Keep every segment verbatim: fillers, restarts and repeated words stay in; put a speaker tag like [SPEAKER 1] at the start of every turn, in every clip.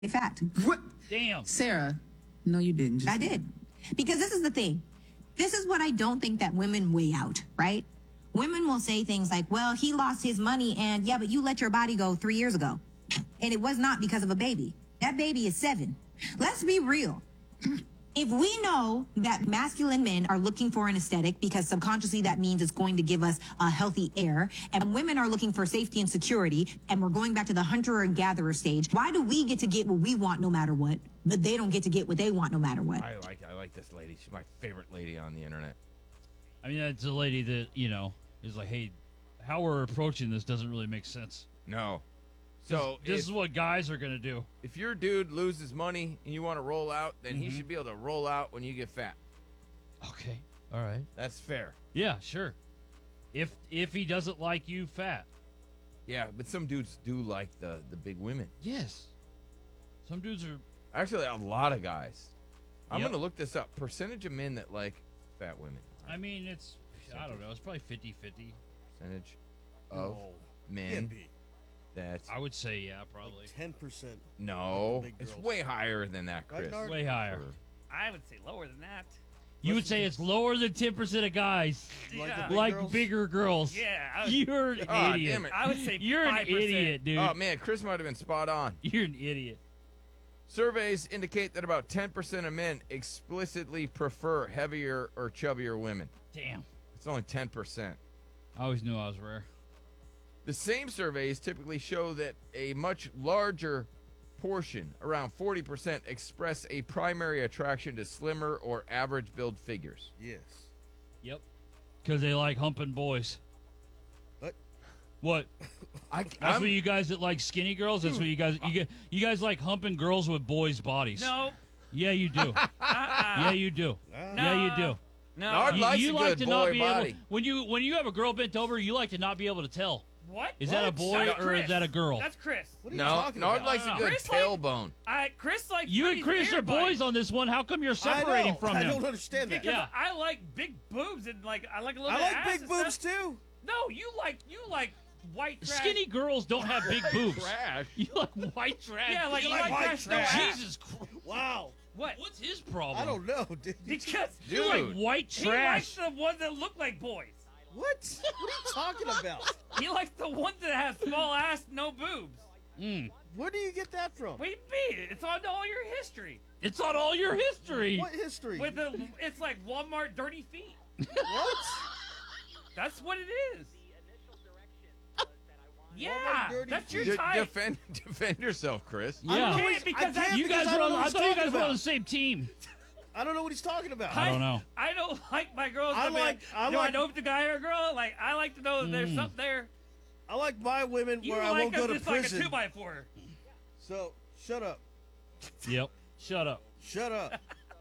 [SPEAKER 1] fact.
[SPEAKER 2] What?
[SPEAKER 3] Damn.
[SPEAKER 2] Sarah, no, you didn't. Just
[SPEAKER 1] I did. Because this is the thing. This is what I don't think that women weigh out, right? Women will say things like, well, he lost his money and yeah, but you let your body go three years ago. And it was not because of a baby. That baby is seven. Let's be real. If we know that masculine men are looking for an aesthetic because subconsciously that means it's going to give us a healthy air, and women are looking for safety and security, and we're going back to the hunter and gatherer stage, why do we get to get what we want no matter what, but they don't get to get what they want no matter what?
[SPEAKER 4] I like I like this lady. She's my favorite lady on the internet.
[SPEAKER 3] I mean, that's a lady that, you know, is like, hey, how we're approaching this doesn't really make sense.
[SPEAKER 4] No. So
[SPEAKER 3] this
[SPEAKER 4] if,
[SPEAKER 3] is what guys are going to do.
[SPEAKER 4] if your dude loses money and you want to roll out, then he
[SPEAKER 3] Mhm.
[SPEAKER 4] should be able to roll out when you get fat.
[SPEAKER 3] Okay. All right.
[SPEAKER 4] That's fair.
[SPEAKER 3] Yeah, sure. If if he doesn't like you fat.
[SPEAKER 4] Yeah, but some dudes do like the the big women.
[SPEAKER 3] Yes. Some dudes are.
[SPEAKER 4] Actually, a lot of guys. I'm
[SPEAKER 3] Yep.
[SPEAKER 4] gonna look this up. Percentage of men that like fat women.
[SPEAKER 3] I mean, it's. I don't know. It's probably fifty-fifty.
[SPEAKER 4] Percentage of
[SPEAKER 3] Oh,
[SPEAKER 4] men
[SPEAKER 5] Can't be.
[SPEAKER 3] I
[SPEAKER 4] that
[SPEAKER 3] would say, yeah, probably.
[SPEAKER 5] Ten percent.
[SPEAKER 4] no,
[SPEAKER 5] Big
[SPEAKER 4] it's
[SPEAKER 5] girls.
[SPEAKER 4] way higher than that,
[SPEAKER 5] Right,
[SPEAKER 4] Chris.
[SPEAKER 5] Nard?
[SPEAKER 3] Way higher.
[SPEAKER 4] For-
[SPEAKER 6] I would say lower than that.
[SPEAKER 3] You would say it's lower than ten percent of guys
[SPEAKER 5] Like
[SPEAKER 6] Yeah.
[SPEAKER 5] the big
[SPEAKER 3] like
[SPEAKER 5] girls?
[SPEAKER 3] bigger girls.
[SPEAKER 6] Yeah, I would,
[SPEAKER 3] You're an
[SPEAKER 4] Ah,
[SPEAKER 3] idiot.
[SPEAKER 4] damn it.
[SPEAKER 6] I would say
[SPEAKER 3] You're an
[SPEAKER 6] five percent.
[SPEAKER 3] idiot, dude.
[SPEAKER 4] Oh man, Chris might have been spot on.
[SPEAKER 3] You're an idiot.
[SPEAKER 4] Surveys indicate that about ten percent of men explicitly prefer heavier or chubbier women.
[SPEAKER 3] Damn.
[SPEAKER 4] It's only ten percent.
[SPEAKER 3] I always knew I was rare.
[SPEAKER 4] The same surveys typically show that a much larger portion, around forty percent, express a primary attraction to slimmer or average build figures.
[SPEAKER 5] Yes.
[SPEAKER 3] Yep. Because they like humping boys.
[SPEAKER 5] What?
[SPEAKER 3] What?
[SPEAKER 4] I,
[SPEAKER 3] That's
[SPEAKER 4] I'm-
[SPEAKER 3] what you guys that like skinny girls. That's what you guys. You, get, you guys like humping girls with boys' bodies.
[SPEAKER 6] No.
[SPEAKER 3] Yeah, you do.
[SPEAKER 6] Uh-uh.
[SPEAKER 3] Yeah, you do.
[SPEAKER 5] Ah.
[SPEAKER 3] Yeah, you do.
[SPEAKER 6] No.
[SPEAKER 4] Nard
[SPEAKER 3] You,
[SPEAKER 4] likes
[SPEAKER 3] you
[SPEAKER 4] a
[SPEAKER 3] like
[SPEAKER 4] good
[SPEAKER 3] to
[SPEAKER 4] boy
[SPEAKER 3] not be
[SPEAKER 4] body.
[SPEAKER 3] able when you when you have a girl bent over. You like to not be able to tell.
[SPEAKER 6] What?
[SPEAKER 3] Is that a
[SPEAKER 6] What?
[SPEAKER 3] boy
[SPEAKER 6] That's
[SPEAKER 3] or is
[SPEAKER 6] Chris.
[SPEAKER 3] that a girl?
[SPEAKER 6] That's Chris.
[SPEAKER 5] What are you
[SPEAKER 4] No,
[SPEAKER 5] talking
[SPEAKER 4] Nard
[SPEAKER 5] about?
[SPEAKER 4] likes
[SPEAKER 6] No,
[SPEAKER 4] a
[SPEAKER 6] no,
[SPEAKER 4] good
[SPEAKER 6] Chris like-
[SPEAKER 4] tailbone.
[SPEAKER 6] I Chris like
[SPEAKER 3] You and Chris are
[SPEAKER 6] everybody.
[SPEAKER 3] boys on this one. How come you're
[SPEAKER 5] I
[SPEAKER 3] separating
[SPEAKER 5] know.
[SPEAKER 3] from
[SPEAKER 5] I
[SPEAKER 3] him?
[SPEAKER 5] don't understand that.
[SPEAKER 6] Because
[SPEAKER 3] Yeah.
[SPEAKER 6] I like big boobs and like I like a little
[SPEAKER 5] I
[SPEAKER 6] bit of
[SPEAKER 5] like
[SPEAKER 6] ass
[SPEAKER 5] big
[SPEAKER 6] and
[SPEAKER 5] boobs
[SPEAKER 6] stuff.
[SPEAKER 5] too.
[SPEAKER 6] No, you like you like white trash.
[SPEAKER 3] Skinny girls don't have big boobs.
[SPEAKER 4] Trash.
[SPEAKER 3] You like white trash.
[SPEAKER 6] Yeah, like
[SPEAKER 5] You
[SPEAKER 6] you
[SPEAKER 5] like
[SPEAKER 6] like
[SPEAKER 5] white
[SPEAKER 6] trash, no
[SPEAKER 5] trash.
[SPEAKER 6] ass.
[SPEAKER 3] Jesus Christ.
[SPEAKER 5] Wow.
[SPEAKER 6] What?
[SPEAKER 3] What's his problem?
[SPEAKER 5] I don't know, dude.
[SPEAKER 6] Because
[SPEAKER 3] You like
[SPEAKER 4] Dude.
[SPEAKER 3] white
[SPEAKER 6] he
[SPEAKER 3] trash.
[SPEAKER 6] likes the ones that look like boys.
[SPEAKER 5] What? What are you talking about?
[SPEAKER 6] He likes the ones that have small ass, no boobs.
[SPEAKER 3] Mm.
[SPEAKER 5] Where do you get that from?
[SPEAKER 6] What do you mean? It's on all your history.
[SPEAKER 3] It's on all your history.
[SPEAKER 5] What history?
[SPEAKER 6] With the, it's like Walmart dirty feet.
[SPEAKER 5] What?
[SPEAKER 6] That's what it is. Yeah,
[SPEAKER 5] dirty
[SPEAKER 6] that's your
[SPEAKER 4] De-
[SPEAKER 6] type.
[SPEAKER 4] defend, defend yourself, Chris.
[SPEAKER 5] I don't
[SPEAKER 3] Yeah.
[SPEAKER 5] know
[SPEAKER 6] Okay,
[SPEAKER 5] what he's-
[SPEAKER 6] because
[SPEAKER 5] I
[SPEAKER 6] that-
[SPEAKER 5] can't
[SPEAKER 3] You
[SPEAKER 5] because
[SPEAKER 3] guys
[SPEAKER 5] I
[SPEAKER 3] were
[SPEAKER 5] don't
[SPEAKER 3] on,
[SPEAKER 5] know what
[SPEAKER 3] I
[SPEAKER 5] he's
[SPEAKER 3] thought you
[SPEAKER 5] talking
[SPEAKER 3] guys were on
[SPEAKER 5] about.
[SPEAKER 3] the same team.
[SPEAKER 5] I don't know what he's talking about.
[SPEAKER 3] I don't know.
[SPEAKER 6] I don't like my girls.
[SPEAKER 5] I
[SPEAKER 6] to be
[SPEAKER 5] like- I
[SPEAKER 6] do
[SPEAKER 5] like-
[SPEAKER 6] I know if the guy or girl? Like, I like to know that there's
[SPEAKER 3] Mm.
[SPEAKER 6] something there.
[SPEAKER 5] I like my women
[SPEAKER 6] You
[SPEAKER 5] where I
[SPEAKER 6] like
[SPEAKER 5] won't
[SPEAKER 6] them
[SPEAKER 5] go to
[SPEAKER 6] just like a
[SPEAKER 5] prison.
[SPEAKER 6] two by four.
[SPEAKER 5] So shut up.
[SPEAKER 3] Yep. Shut up.
[SPEAKER 5] Shut up.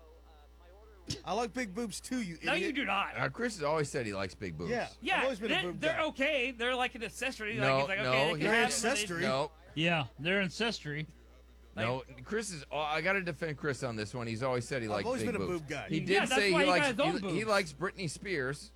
[SPEAKER 5] I like big boobs too, you
[SPEAKER 6] No,
[SPEAKER 5] idiot.
[SPEAKER 6] you do not.
[SPEAKER 4] Uh, Chris has always said he likes big boobs.
[SPEAKER 5] Yeah. I've
[SPEAKER 6] Yeah,
[SPEAKER 5] always been a
[SPEAKER 6] they're,
[SPEAKER 5] boob
[SPEAKER 6] they're
[SPEAKER 5] guy.
[SPEAKER 6] okay. They're like an accessory.
[SPEAKER 4] No,
[SPEAKER 6] like, it's like,
[SPEAKER 4] no,
[SPEAKER 6] okay, they can
[SPEAKER 4] they're
[SPEAKER 6] have them, but they-
[SPEAKER 5] accessory.
[SPEAKER 4] No,
[SPEAKER 3] Yeah, they're ancestry.
[SPEAKER 4] no. Chris is. Oh, I got to defend Chris on this one. He's always said he
[SPEAKER 5] I've
[SPEAKER 4] likes
[SPEAKER 5] always
[SPEAKER 4] big
[SPEAKER 5] been a
[SPEAKER 4] boobs.
[SPEAKER 5] boob guy.
[SPEAKER 4] He
[SPEAKER 6] Yeah,
[SPEAKER 4] did
[SPEAKER 6] that's
[SPEAKER 4] say
[SPEAKER 6] why
[SPEAKER 4] he
[SPEAKER 6] he got
[SPEAKER 4] likes
[SPEAKER 6] his own
[SPEAKER 4] he, he
[SPEAKER 6] boobs.
[SPEAKER 4] likes Britney Spears.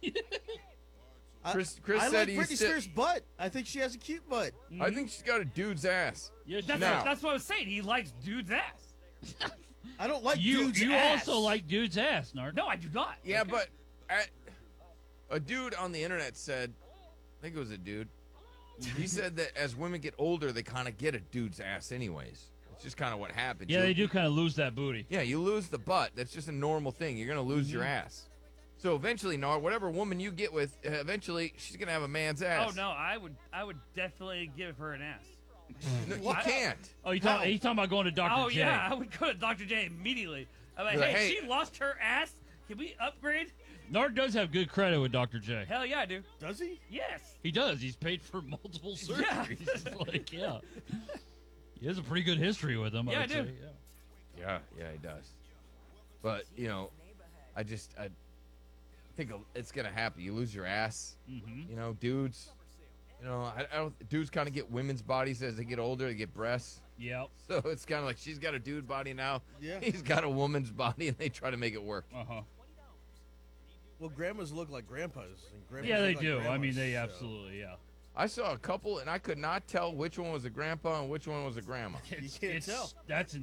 [SPEAKER 5] I-
[SPEAKER 4] Chris- Chris
[SPEAKER 5] I
[SPEAKER 4] said
[SPEAKER 5] like
[SPEAKER 4] he's
[SPEAKER 5] Britney
[SPEAKER 4] si-
[SPEAKER 5] Spears' butt. I think she has a cute butt.
[SPEAKER 4] I think she's got a dude's ass.
[SPEAKER 3] Yes,
[SPEAKER 6] That's,
[SPEAKER 3] you
[SPEAKER 4] Now-
[SPEAKER 6] what, that's what I was saying. He likes dude's ass.
[SPEAKER 5] I don't like
[SPEAKER 3] You,
[SPEAKER 5] dudes'
[SPEAKER 3] you
[SPEAKER 5] ass.
[SPEAKER 3] also like dude's ass, Nard.
[SPEAKER 6] No, I do not.
[SPEAKER 4] Yeah,
[SPEAKER 6] Okay.
[SPEAKER 4] but at, a dude on the internet said, I think it was a dude. He said that as women get older, they kind of get a dude's ass, anyways. It's just kind of what happens.
[SPEAKER 3] Yeah,
[SPEAKER 4] You-
[SPEAKER 3] they do kind of lose that booty.
[SPEAKER 4] Yeah, you lose the butt. That's just a normal thing. You're gonna lose your ass. So eventually, Nard, whatever woman you get with, uh, eventually she's gonna have a man's ass.
[SPEAKER 6] Oh no, I would I would definitely give her an ass.
[SPEAKER 4] No, you can't.
[SPEAKER 3] Oh, you
[SPEAKER 5] How?
[SPEAKER 3] talking? He's talking about going to Doctor
[SPEAKER 6] Oh
[SPEAKER 3] J.
[SPEAKER 6] yeah, I would go to Doctor J immediately. I'm like,
[SPEAKER 4] You're like,
[SPEAKER 6] hey,
[SPEAKER 4] hey-
[SPEAKER 6] she lost her ass. Can we upgrade?
[SPEAKER 3] Nard does have good credit with Doctor J.
[SPEAKER 6] Hell yeah, I do.
[SPEAKER 5] Does he?
[SPEAKER 6] Yes.
[SPEAKER 3] He does. He's paid for multiple
[SPEAKER 6] Yeah.
[SPEAKER 3] surgeries. like, yeah. He has a pretty good history with them.
[SPEAKER 6] Yeah,
[SPEAKER 3] would
[SPEAKER 6] I do.
[SPEAKER 3] say, yeah.
[SPEAKER 4] Yeah, yeah, he does. But you know, I just I think it's gonna happen. You lose your ass.
[SPEAKER 3] Mhm.
[SPEAKER 4] You know, dudes. You know, I, I don't. Dudes kind of get women's bodies as they get older. They get breasts.
[SPEAKER 3] Yep.
[SPEAKER 4] So it's kind of like she's got a dude body now.
[SPEAKER 5] Yeah.
[SPEAKER 4] He's got a woman's body, and they try to make it work.
[SPEAKER 3] Uh huh.
[SPEAKER 5] Well, grandmas look like grandpas. And grandpas
[SPEAKER 3] Yeah,
[SPEAKER 5] look
[SPEAKER 3] they
[SPEAKER 5] like
[SPEAKER 3] do. I
[SPEAKER 5] grandmas,
[SPEAKER 3] mean, they
[SPEAKER 5] so-
[SPEAKER 3] absolutely, yeah.
[SPEAKER 4] I saw a couple, and I could not tell which one was a grandpa and which one was a grandma.
[SPEAKER 3] It's,
[SPEAKER 5] can't
[SPEAKER 3] it's,
[SPEAKER 5] tell.
[SPEAKER 3] That's